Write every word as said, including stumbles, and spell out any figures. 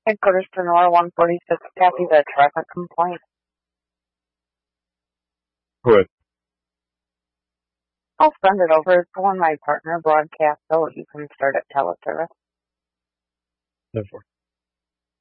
Headquarters to Nora one forty-six, copy the traffic complaint. Good. I'll send it over. It's the one my partner broadcast, so you can start at teleservice. Therefore.